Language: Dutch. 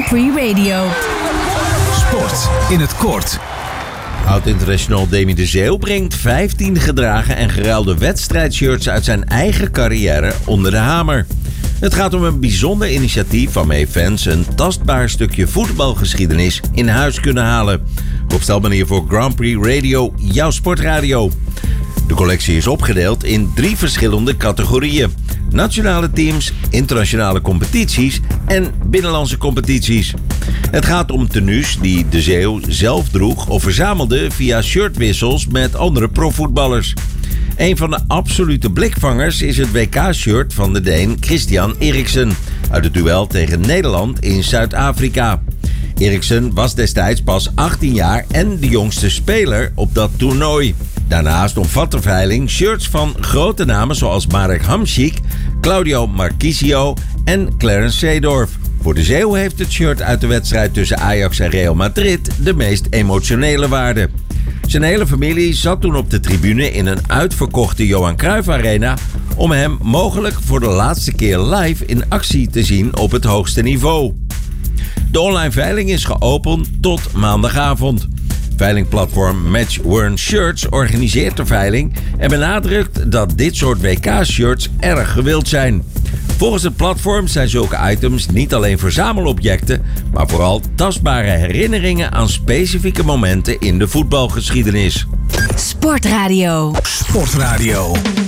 Prix Radio. Sport in het kort. Oud-international Demi de Zeeuw brengt 15 gedragen en geruilde wedstrijdshirts uit zijn eigen carrière onder de hamer. Het gaat om een bijzonder initiatief waarmee fans een tastbaar stukje voetbalgeschiedenis in huis kunnen halen. Rob Stelman hier voor Grand Prix Radio, jouw sportradio. De collectie is opgedeeld in 3 verschillende categorieën: nationale teams, internationale competities en binnenlandse competities. Het gaat om tenues die de Zeeuw zelf droeg of verzamelde via shirtwissels met andere profvoetballers. Een van de absolute blikvangers is het WK-shirt van de Deen Christian Eriksen uit het duel tegen Nederland in Zuid-Afrika. Eriksen was destijds pas 18 jaar en de jongste speler op dat toernooi. Daarnaast omvat de veiling shirts van grote namen zoals Marek Hamšík, Claudio Marchisio en Clarence Seedorf. Voor de Zeeuw heeft het shirt uit de wedstrijd tussen Ajax en Real Madrid de meest emotionele waarde. Zijn hele familie zat toen op de tribune in een uitverkochte Johan Cruijff Arena om hem mogelijk voor de laatste keer live in actie te zien op het hoogste niveau. De online veiling is geopend tot maandagavond. Veilingplatform Match Worn Shirts organiseert de veiling en benadrukt dat dit soort WK-shirts erg gewild zijn. Volgens het platform zijn zulke items niet alleen verzamelobjecten, maar vooral tastbare herinneringen aan specifieke momenten in de voetbalgeschiedenis. Sportradio. Sportradio.